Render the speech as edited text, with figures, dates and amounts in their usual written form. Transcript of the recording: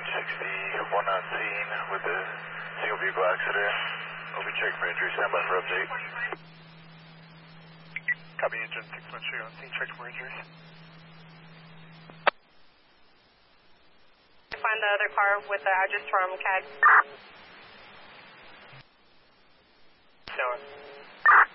61 on scene with a single vehicle accident. We'll be checking for injury. Stand by for update. Copy engine 613 on scene. Check for injuries. Find the other car with the address from CAG. Sound.